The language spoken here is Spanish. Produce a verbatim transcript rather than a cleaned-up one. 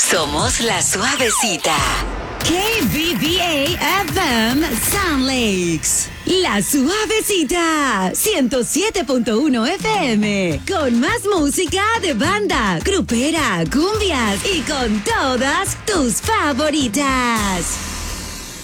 Somos la suavecita. K B B A F M Sound Lakes. La suavecita. ciento siete punto uno F M. Con más música de banda, grupera, cumbias y con todas tus favoritas.